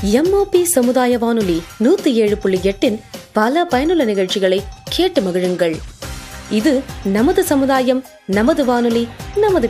MOP சமுதாய வானொலி 107.8 பல பயனுள்ள நிகழ்ச்சிகளை கேட்டு மகிழுங்கள். இது நமது சமுதாயம், நமது வானொலி, நமது